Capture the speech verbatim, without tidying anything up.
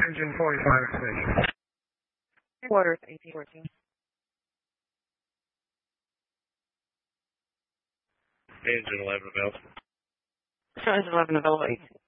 engine forty-five station. Quarters, eighteen fourteen. Engine eleven available. Engine eleven available, eighteen.